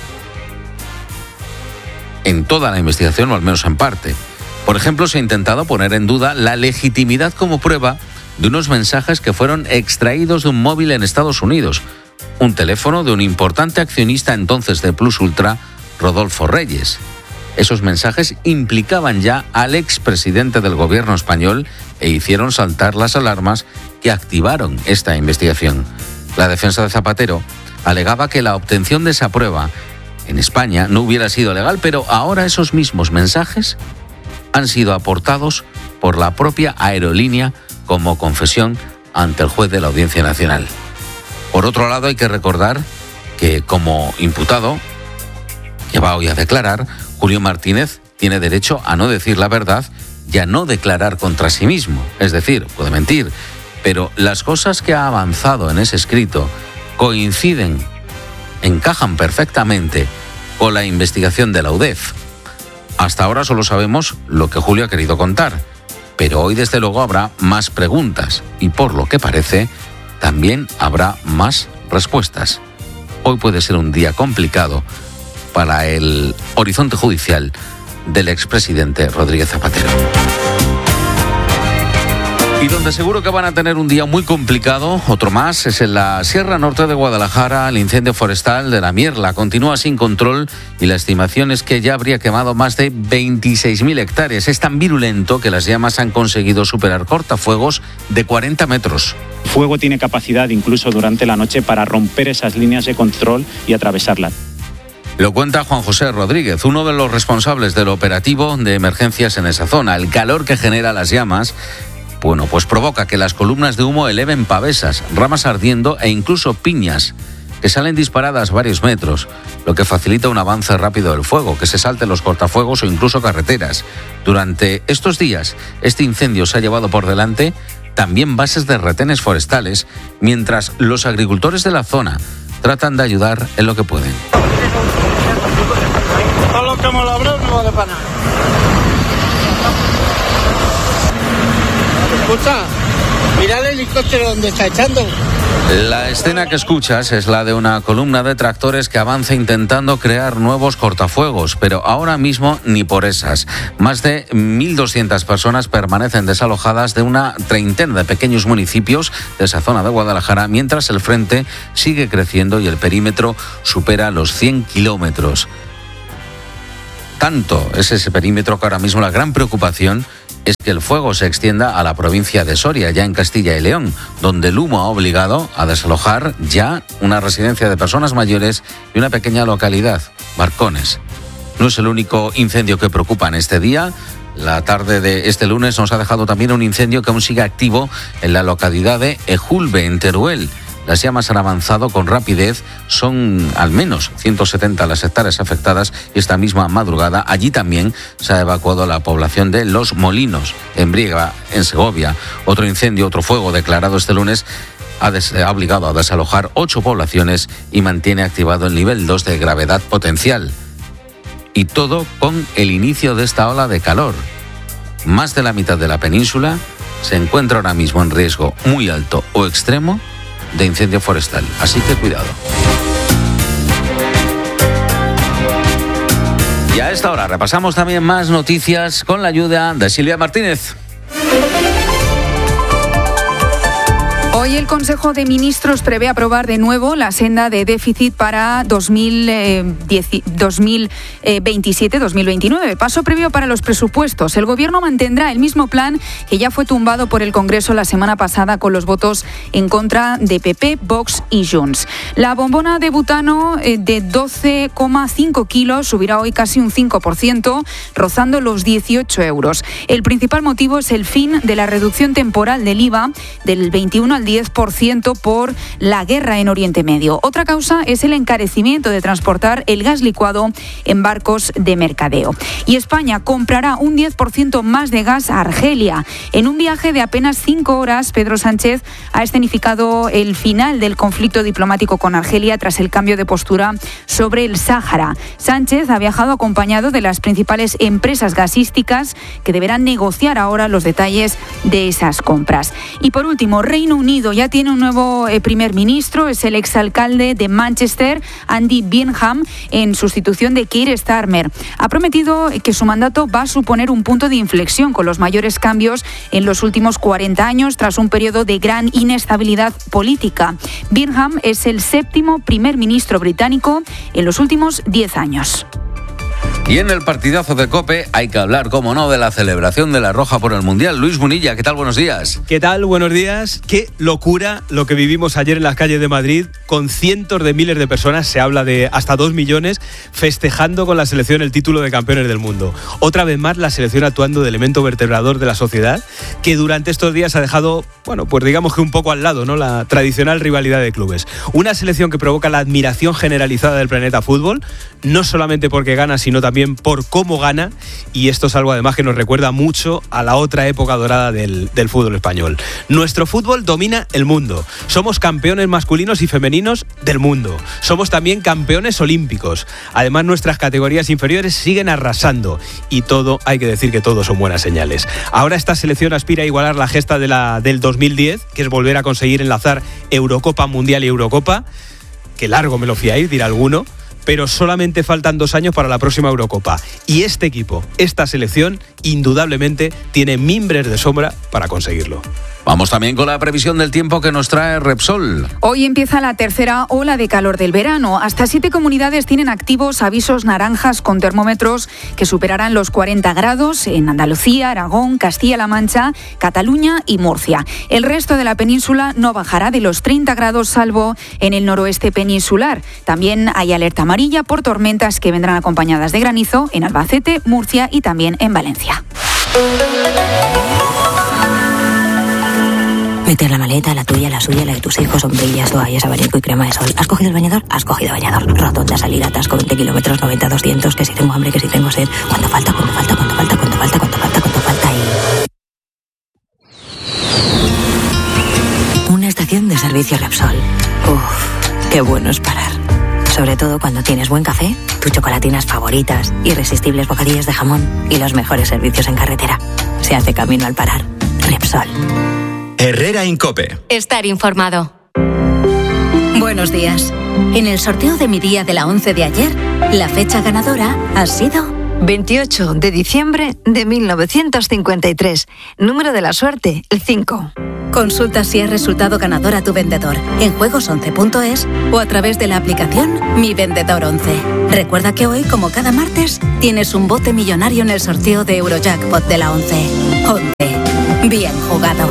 En toda la investigación, o al menos en parte. Por ejemplo, se ha intentado poner en duda la legitimidad como prueba de unos mensajes que fueron extraídos de un móvil en Estados Unidos, un teléfono de un importante accionista entonces de Plus Ultra, Rodolfo Reyes. Esos mensajes implicaban ya al expresidente del gobierno español e hicieron saltar las alarmas que activaron esta investigación. La defensa de Zapatero alegaba que la obtención de esa prueba en España no hubiera sido legal, pero ahora esos mismos mensajes han sido aportados por la propia aerolínea como confesión ante el juez de la Audiencia Nacional. Por otro lado, hay que recordar que como imputado, que va hoy a declarar, Julio Martínez tiene derecho a no decir la verdad y a no declarar contra sí mismo. Es decir, puede mentir, pero las cosas que ha avanzado en ese escrito coinciden, encajan perfectamente con la investigación de la UDEF. Hasta ahora solo sabemos lo que Julio ha querido contar, pero hoy desde luego habrá más preguntas y por lo que parece también habrá más respuestas. Hoy puede ser un día complicado para el horizonte judicial del expresidente Rodríguez Zapatero. Y donde seguro que van a tener un día muy complicado, otro más, es en la Sierra Norte de Guadalajara. El incendio forestal de la Mierla continúa sin control y la estimación es que ya habría quemado más de 26.000 hectáreas. Es tan virulento que las llamas han conseguido superar cortafuegos de 40 metros. El fuego tiene capacidad incluso durante la noche para romper esas líneas de control y atravesarlas. Lo cuenta Juan José Rodríguez, uno de los responsables del operativo de emergencias en esa zona. El calor que genera las llamas pues provoca que las columnas de humo eleven pavesas, ramas ardiendo e incluso piñas que salen disparadas varios metros, lo que facilita un avance rápido del fuego, que se salten los cortafuegos o incluso carreteras. Durante estos días, este incendio se ha llevado por delante también bases de retenes forestales, mientras los agricultores de la zona tratan de ayudar en lo que pueden. Todo lo que hemos labrado no vale para nada. Escucha, mira el helicóptero donde está echando. La escena que escuchas es la de una columna de tractores que avanza intentando crear nuevos cortafuegos, pero ahora mismo ni por esas. Más de 1.200 personas permanecen desalojadas de una treintena de pequeños municipios de esa zona de Guadalajara, mientras el frente sigue creciendo y el perímetro supera los 100 kilómetros. Tanto es ese perímetro que ahora mismo la gran preocupación es que el fuego se extienda a la provincia de Soria, ya en Castilla y León, donde el humo ha obligado a desalojar ya una residencia de personas mayores y una pequeña localidad, Barcones. No es el único incendio que preocupa en este día. La tarde de este lunes nos ha dejado también un incendio que aún sigue activo en la localidad de Ejulbe, en Teruel. Las llamas han avanzado con rapidez, son al menos 170 las hectáreas afectadas y esta misma madrugada allí también se ha evacuado la población de Los Molinos, en Briega, en Segovia. Otro incendio, otro fuego declarado este lunes ha obligado a desalojar 8 poblaciones y mantiene activado el nivel 2 de gravedad potencial. Y todo con el inicio de esta ola de calor. Más de la mitad de la península se encuentra ahora mismo en riesgo muy alto o extremo de incendio forestal, así que cuidado. Y a esta hora repasamos también más noticias con la ayuda de Silvia Martínez. Hoy el Consejo de Ministros prevé aprobar de nuevo la senda de déficit para 2027-2029. Paso previo para los presupuestos. El Gobierno mantendrá el mismo plan que ya fue tumbado por el Congreso la semana pasada con los votos en contra de PP, Vox y Junts. La bombona de butano de 12,5 kilos subirá hoy casi un 5%, rozando los 18 euros. El principal motivo es el fin de la reducción temporal del IVA del 21 al 10% por la guerra en Oriente Medio. Otra causa es el encarecimiento de transportar el gas licuado en barcos de mercadeo. Y España comprará un 10% más de gas a Argelia. En un viaje de apenas 5 horas, Pedro Sánchez ha escenificado el final del conflicto diplomático con Argelia tras el cambio de postura sobre el Sáhara. Sánchez ha viajado acompañado de las principales empresas gasísticas que deberán negociar ahora los detalles de esas compras. Y por último, Reino Unido ya tiene un nuevo primer ministro, es el exalcalde de Manchester, Andy Burnham, en sustitución de Keir Starmer. Ha prometido que su mandato va a suponer un punto de inflexión con los mayores cambios en los últimos 40 años tras un periodo de gran inestabilidad política. Burnham es el 7º primer ministro británico en los últimos 10 años. Y en el partidazo de COPE hay que hablar, como no, de la celebración de la Roja por el Mundial. Luis Munilla, ¿qué tal? Buenos días. ¿Qué tal? Buenos días. Qué locura lo que vivimos ayer en las calles de Madrid, con cientos de miles de personas, se habla de hasta 2 millones, festejando con la selección el título de campeones del mundo. Otra vez más la selección actuando de elemento vertebrador de la sociedad, que durante estos días ha dejado, bueno, pues digamos que un poco al lado, ¿no?, la tradicional rivalidad de clubes. Una selección que provoca la admiración generalizada del planeta fútbol, no solamente porque gana, sino también por cómo gana, y esto es algo además que nos recuerda mucho a la otra época dorada del fútbol español. Nuestro fútbol domina el mundo. Somos campeones masculinos y femeninos del mundo. Somos también campeones olímpicos. Además, nuestras categorías inferiores siguen arrasando, y todo, hay que decir que todo son buenas señales. Ahora esta selección aspira a igualar la gesta del 2010, que es volver a conseguir enlazar Eurocopa, Mundial y Eurocopa. Que largo me lo fiáis, dirá alguno, pero solamente faltan 2 años para la próxima Eurocopa. Y este equipo, esta selección, indudablemente tiene mimbres de sombra para conseguirlo. Vamos también con la previsión del tiempo que nos trae Repsol. Hoy empieza la tercera ola de calor del verano. Hasta 7 comunidades tienen activos avisos naranjas con termómetros que superarán los 40 grados en Andalucía, Aragón, Castilla-La Mancha, Cataluña y Murcia. El resto de la península no bajará de los 30 grados, salvo en el noroeste peninsular. También hay alerta amarilla por tormentas que vendrán acompañadas de granizo en Albacete, Murcia y también en Valencia. Meter la maleta, la tuya, la suya, la de tus hijos, sombrillas, toallas, abanico y crema de sol. ¿Has cogido el bañador? Has cogido bañador. Rotonda, salir atasco, 20 kilómetros, 90, 200, que si tengo hambre, que si tengo sed. ¿Cuánto falta? ¿Cuánto falta? ¿Cuánto falta? ¿Cuánto falta? ¿Cuánto falta? ¿Cuánto falta? Y... una estación de servicio Repsol. Uf, qué bueno es parar. Sobre todo cuando tienes buen café, tus chocolatinas favoritas, irresistibles bocadillos de jamón y los mejores servicios en carretera. Se hace camino al parar. Repsol. Herrera en COPE. Estar informado. buenos días. En el sorteo de mi día de la 11 de ayer, la fecha ganadora ha sido 28 de diciembre de 1953. Número de la suerte, el 5. Consulta si has resultado ganador a tu vendedor en juegos11.es o a través de la aplicación Mi Vendedor 11. Recuerda que hoy, como cada martes, tienes un bote millonario en el sorteo de Eurojackpot de la 11. 11. Bien jugado.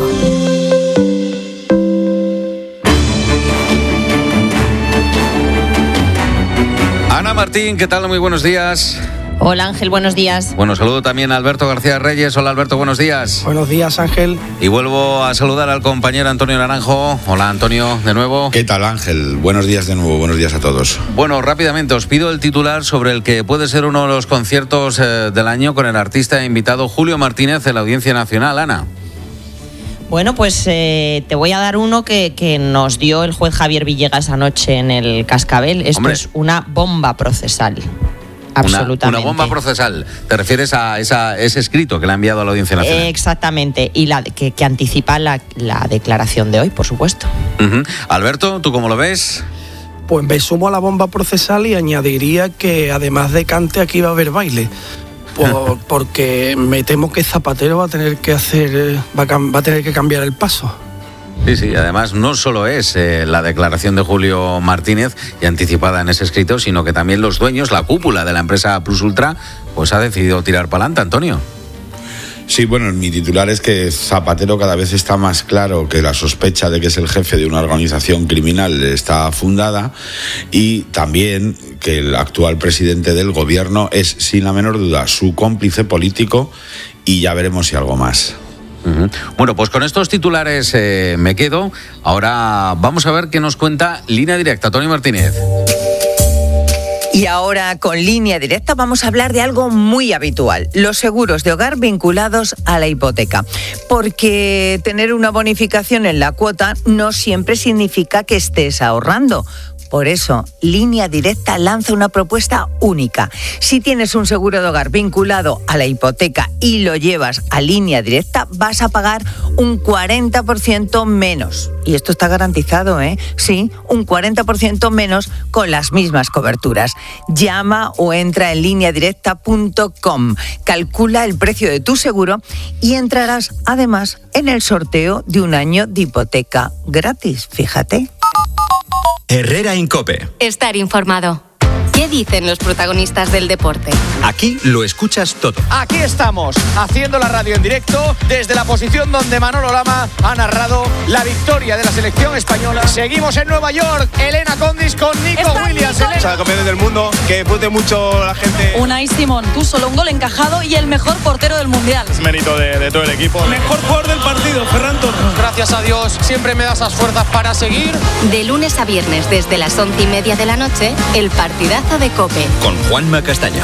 Ana Martín, ¿qué tal? Muy buenos días. Hola Ángel, buenos días. Bueno, saludo también a Alberto García Reyes. Hola Alberto, buenos días. Buenos días Ángel. Y vuelvo a saludar al compañero Antonio Naranjo. Hola Antonio, de nuevo. ¿Qué tal Ángel? Buenos días de nuevo, buenos días a todos. Bueno, rápidamente os pido el titular sobre el que puede ser uno de los conciertos del año con el artista invitado Julio Martínez en la Audiencia Nacional. Ana. Bueno, pues te voy a dar uno que nos dio el juez Javier Villegas anoche en el Cascabel. Esto es una bomba procesal. Absolutamente. Una bomba procesal. ¿Te refieres a ese escrito que le ha enviado a la Audiencia Nacional? Exactamente. Y que anticipa la declaración de hoy, por supuesto. Uh-huh. Alberto, ¿tú cómo lo ves? Pues me sumo a la bomba procesal y añadiría que además de cante aquí va a haber baile. Porque me temo que Zapatero va a tener que cambiar el paso. Sí, además no solo es la declaración de Julio Martínez y anticipada en ese escrito, sino que también los dueños, la cúpula de la empresa Plus Ultra, pues ha decidido tirar para adelante, Antonio. Sí, bueno, mi titular es que Zapatero cada vez está más claro que la sospecha de que es el jefe de una organización criminal está fundada, y también que el actual presidente del gobierno es, sin la menor duda, su cómplice político, y ya veremos si algo más. Uh-huh. Bueno, pues con estos titulares me quedo. Ahora vamos a ver qué nos cuenta Línea Directa. Tony Martínez. Y ahora, con Línea Directa, vamos a hablar de algo muy habitual: los seguros de hogar vinculados a la hipoteca. Porque tener una bonificación en la cuota no siempre significa que estés ahorrando. Por eso, Línea Directa lanza una propuesta única. Si tienes un seguro de hogar vinculado a la hipoteca y lo llevas a Línea Directa, vas a pagar un 40% menos. Y esto está garantizado, ¿eh? Sí, un 40% menos con las mismas coberturas. Llama o entra en lineadirecta.com. Calcula el precio de tu seguro y entrarás además en el sorteo de un año de hipoteca gratis. Fíjate. Herrera en COPE. Estar informado. ¿Qué dicen los protagonistas del deporte? Aquí lo escuchas todo. Aquí estamos, haciendo la radio en directo desde la posición donde Manolo Lama ha narrado la victoria de la selección española. Seguimos en Nueva York, Elena Condis con Nico Williams. Elena. Campeones del mundo, que disfrute mucho la gente. Unai Simón, tú solo un gol encajado y el mejor portero del Mundial. Es mérito de todo el equipo. Mejor jugador del partido, Ferran Torres. Gracias a Dios, siempre me da esas fuerzas para seguir. De lunes a viernes, desde las 11:30 de la noche, el partidazo de COPE. Con Juanma Castaño.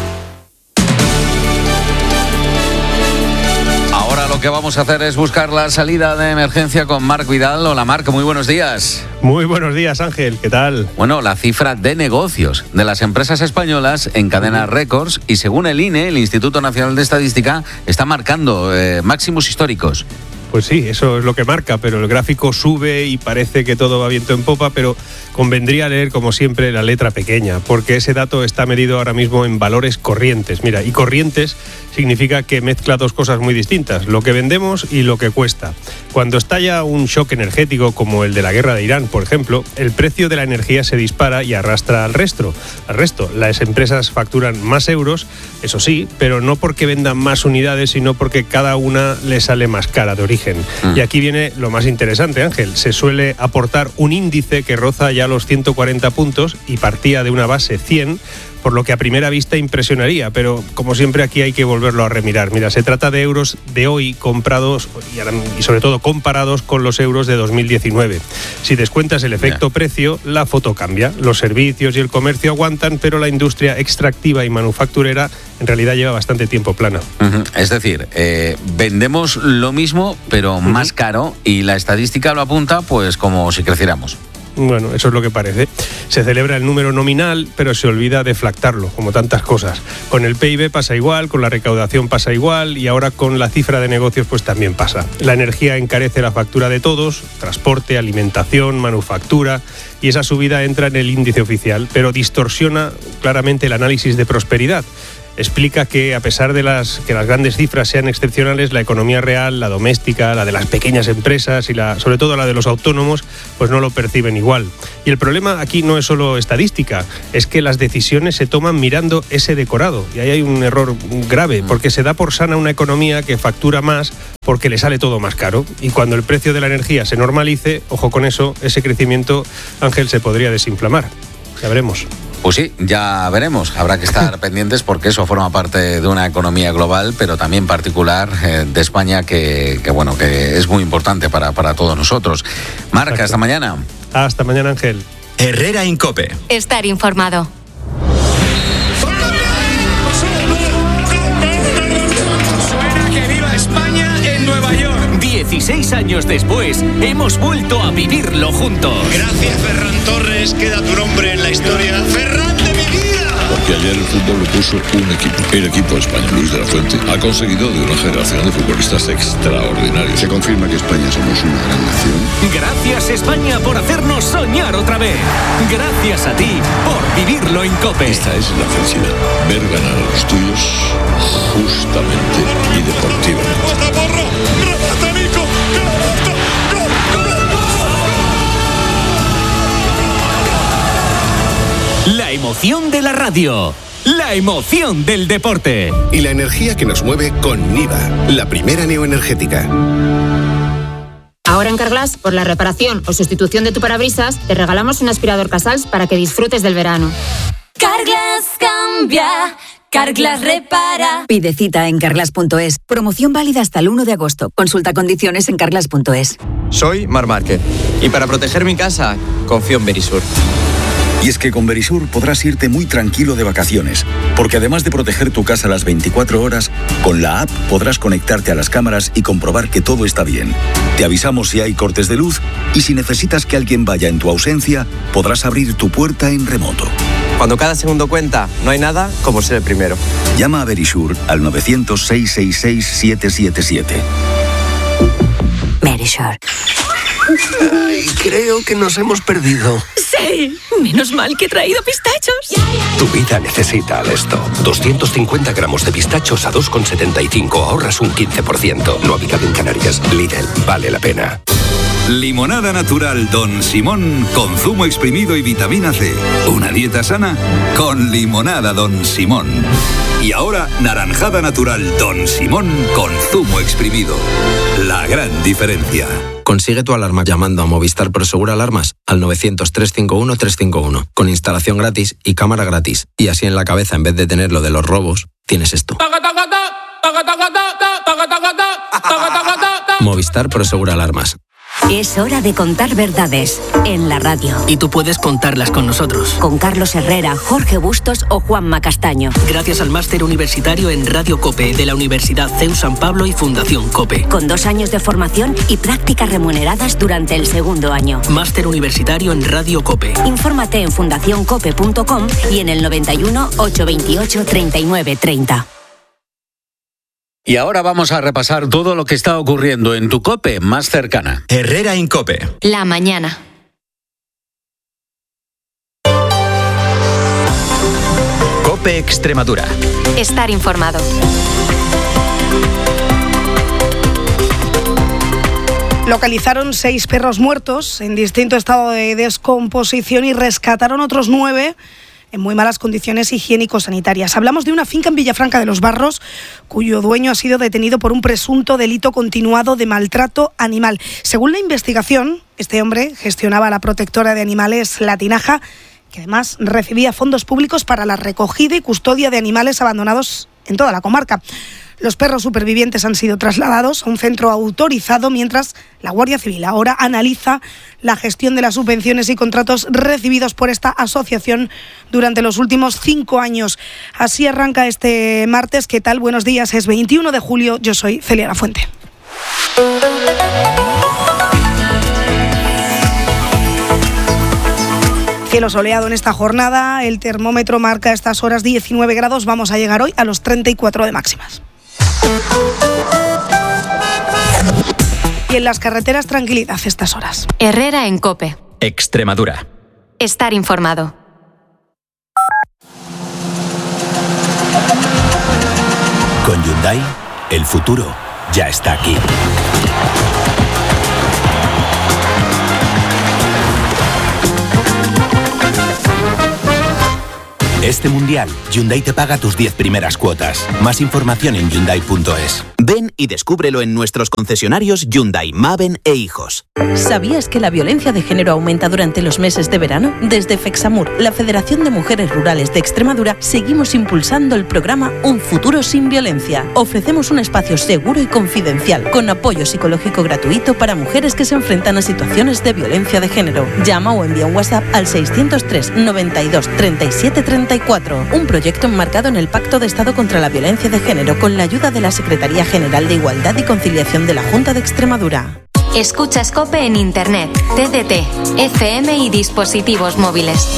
Ahora lo que vamos a hacer es buscar la salida de emergencia con Marc Vidal. Hola Marc, muy buenos días. Muy buenos días Ángel, ¿qué tal? Bueno, la cifra de negocios de las empresas españolas encadena récords y según el INE, el Instituto Nacional de Estadística, está marcando máximos históricos. Pues sí, eso es lo que marca, pero el gráfico sube y parece que todo va viento en popa, pero convendría leer, como siempre, la letra pequeña, porque ese dato está medido ahora mismo en valores corrientes. Mira, y corrientes significa que mezcla dos cosas muy distintas, lo que vendemos y lo que cuesta. Cuando estalla un shock energético como el de la guerra de Irán, por ejemplo, el precio de la energía se dispara y arrastra al resto. Las empresas facturan más euros, eso sí, pero no porque vendan más unidades, sino porque cada una le sale más cara de origen. Y aquí viene lo más interesante, Ángel. Se suele aportar un índice que roza ya los 140 puntos y partía de una base 100, por lo que a primera vista impresionaría, pero como siempre aquí hay que volverlo a remirar. Mira, se trata de euros de hoy comprados y sobre todo comparados con los euros de 2019. Si descuentas el efecto precio, la foto cambia. Los servicios y el comercio aguantan, pero la industria extractiva y manufacturera en realidad lleva bastante tiempo plana. Uh-huh. Es decir, vendemos lo mismo, pero más caro, y la estadística lo apunta pues como si creciéramos. Bueno, eso es lo que parece. Se celebra el número nominal, pero se olvida deflactarlo, como tantas cosas. Con el PIB pasa igual, con la recaudación pasa igual y ahora con la cifra de negocios pues también pasa. La energía encarece la factura de todos, transporte, alimentación, manufactura, y esa subida entra en el índice oficial, pero distorsiona claramente el análisis de prosperidad. Explica que a pesar de que las grandes cifras sean excepcionales, la economía real, la doméstica, la de las pequeñas empresas y sobre todo la de los autónomos, pues no lo perciben igual. Y el problema aquí no es solo estadística, es que las decisiones se toman mirando ese decorado. Y ahí hay un error grave, porque se da por sana una economía que factura más porque le sale todo más caro. Y cuando el precio de la energía se normalice, ojo con eso, ese crecimiento, Ángel, se podría desinflamar. Ya veremos. Pues sí, ya veremos. Habrá que estar pendientes porque eso forma parte de una economía global, pero también particular de España que es muy importante para todos nosotros. Marca, exacto. Hasta mañana. Hasta mañana, Ángel. Herrera Incope. Estar informado. Suena que viva España en Nueva York. 16 años después, hemos vuelto a vivirlo juntos. Gracias, Ferran Torres, queda tu nombre en la historia. ¡Ferran de mi vida! Porque ayer el fútbol lo puso un equipo. El equipo de España, Luis de la Fuente, ha conseguido de una generación de futbolistas extraordinarios. Se confirma que España somos una gran nación. Gracias, España, por hacernos soñar otra vez. Gracias a ti por vivirlo en COPE. Esta es la felicidad. Ver ganar a los tuyos justamente y deportivamente. La emoción de la radio. La emoción del deporte. Y la energía que nos mueve con Niva, la primera neoenergética. Ahora en Carglass, por la reparación o sustitución de tu parabrisas, te regalamos un aspirador Casals para que disfrutes del verano. Carglass cambia. Carglass repara. Pide cita en carglass.es. Promoción válida hasta el 1 de agosto. Consulta condiciones en carglass.es. Soy Mar Márquez y para proteger mi casa, confío en Verisur. Y es que con Verisur podrás irte muy tranquilo de vacaciones, porque además de proteger tu casa las 24 horas, con la app podrás conectarte a las cámaras y comprobar que todo está bien. Te avisamos si hay cortes de luz y si necesitas que alguien vaya en tu ausencia, podrás abrir tu puerta en remoto. Cuando cada segundo cuenta, no hay nada como ser el primero. Llama a Verisur al 900-666-777. Verisur. Ay, creo que nos hemos perdido. Sí, menos mal que he traído pistachos. Tu vida necesita Alesto. 250 gramos de pistachos a 2,75. Ahorras un 15%. No habitado en Canarias. Lidl, vale la pena. Limonada natural Don Simón con zumo exprimido y vitamina C. Una dieta sana con limonada Don Simón. Y ahora naranjada natural Don Simón con zumo exprimido. La gran diferencia. Consigue tu alarma llamando a Movistar Prosegur Alarmas al 900-351-351 con instalación gratis y cámara gratis. Y así en la cabeza, en vez de tener lo de los robos, tienes esto. Movistar Prosegur Alarmas. Es hora de contar verdades en la radio. Y tú puedes contarlas con nosotros. Con Carlos Herrera, Jorge Bustos o Juanma Castaño. Gracias al máster universitario en Radio COPE de la Universidad CEU San Pablo y Fundación COPE. Con 2 años de formación y prácticas remuneradas durante el segundo año. Máster universitario en Radio COPE. Infórmate en fundacioncope.com y en el 91 828 3930. Y ahora vamos a repasar todo lo que está ocurriendo en tu COPE más cercana. Herrera Incope. La mañana. COPE Extremadura. Estar informado. Localizaron 6 perros muertos en distinto estado de descomposición y rescataron otros 9 en muy malas condiciones higiénico-sanitarias. Hablamos de una finca en Villafranca de los Barros, cuyo dueño ha sido detenido por un presunto delito continuado de maltrato animal. Según la investigación, este hombre gestionaba la protectora de animales La Tinaja, que además recibía fondos públicos para la recogida y custodia de animales abandonados en toda la comarca. Los perros supervivientes han sido trasladados a un centro autorizado, mientras la Guardia Civil ahora analiza la gestión de las subvenciones y contratos recibidos por esta asociación durante los últimos 5 años. Así arranca este martes. ¿Qué tal? Buenos días. Es 21 de julio. Yo soy Celia Lafuente. Cielo soleado en esta jornada, el termómetro marca a estas horas 19 grados, vamos a llegar hoy a los 34 de máximas. Y en las carreteras, tranquilidad estas horas. Herrera en COPE. Extremadura. Estar informado. Con Hyundai, el futuro ya está aquí. Este mundial, Hyundai te paga tus 10 primeras cuotas. Más información en Hyundai.es. Ven y descúbrelo en nuestros concesionarios Hyundai, Maven e Hijos. ¿Sabías que la violencia de género aumenta durante los meses de verano? Desde FEXAMUR, la Federación de Mujeres Rurales de Extremadura, seguimos impulsando el programa Un Futuro Sin Violencia. Ofrecemos un espacio seguro y confidencial, con apoyo psicológico gratuito para mujeres que se enfrentan a situaciones de violencia de género. Llama o envía un WhatsApp al 603 92 37 34. Un proyecto enmarcado en el Pacto de Estado contra la Violencia de Género, con la ayuda de la Secretaría General de Igualdad y Conciliación de la Junta de Extremadura. Escuchas COPE en Internet, TDT, FM y dispositivos móviles.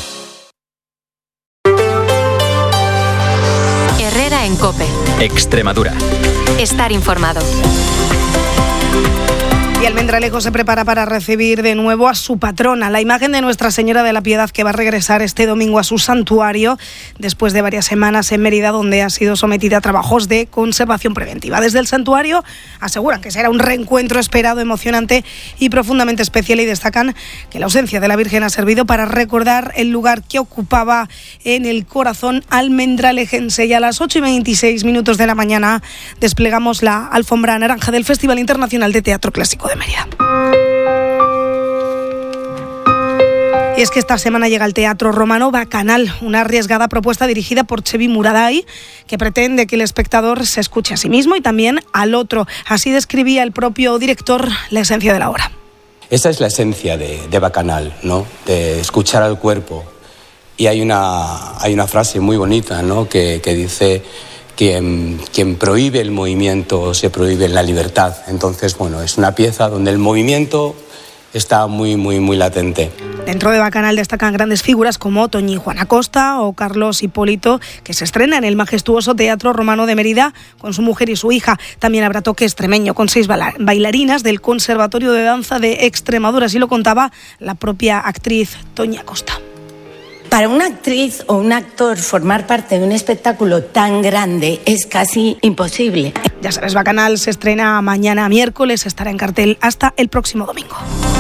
Herrera en COPE. Extremadura. Estar informado. Y Almendralejo se prepara para recibir de nuevo a su patrona, la imagen de Nuestra Señora de la Piedad, que va a regresar este domingo a su santuario después de varias semanas en Mérida, donde ha sido sometida a trabajos de conservación preventiva. Desde el santuario aseguran que será un reencuentro esperado, emocionante y profundamente especial, y destacan que la ausencia de la Virgen ha servido para recordar el lugar que ocupaba en el corazón almendralejense. Y a las 8:26 de la mañana desplegamos la alfombra naranja del Festival Internacional de Teatro Clásico de Mérida. Y es que esta semana llega al Teatro Romano Bacanal, una arriesgada propuesta dirigida por Chevi Muraday, que pretende que el espectador se escuche a sí mismo y también al otro. Así describía el propio director la esencia de la obra. Esa es la esencia de Bacanal, ¿no? De escuchar al cuerpo. Y hay una frase muy bonita, ¿no? que dice: quien prohíbe el movimiento se prohíbe la libertad. Entonces, bueno, es una pieza donde el movimiento está muy, muy, muy latente. Dentro de Bacanal destacan grandes figuras como Toñi Juan Acosta o Carlos Hipólito, que se estrena en el majestuoso Teatro Romano de Mérida con su mujer y su hija. También habrá toque extremeño con 6 bailarinas del Conservatorio de Danza de Extremadura. Así lo contaba la propia actriz Toñi Acosta. Para una actriz o un actor formar parte de un espectáculo tan grande es casi imposible. Ya sabes, Bacanal se estrena mañana miércoles, estará en cartel hasta el próximo domingo.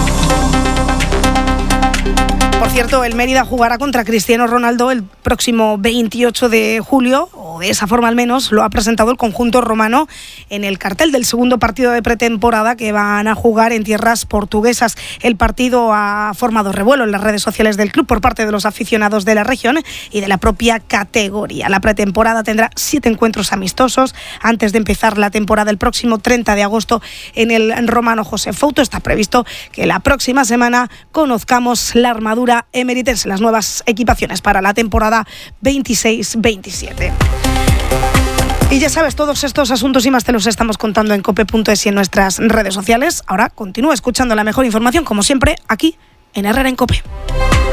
Por cierto, el Mérida jugará contra Cristiano Ronaldo el próximo 28 de julio, o de esa forma al menos lo ha presentado el conjunto romano en el cartel del segundo partido de pretemporada que van a jugar en tierras portuguesas. El partido ha formado revuelo en las redes sociales del club por parte de los aficionados de la región y de la propia categoría. La pretemporada tendrá 7 encuentros amistosos antes de empezar la temporada el próximo 30 de agosto en el Romano José Fouto. Está previsto que la próxima semana conozcamos la armadura emeritense, las nuevas equipaciones para la temporada 26-27. Y ya sabes, todos estos asuntos y más te los estamos contando en cope.es y en nuestras redes sociales. Ahora continúa escuchando la mejor información, como siempre, aquí en Herrera en COPE.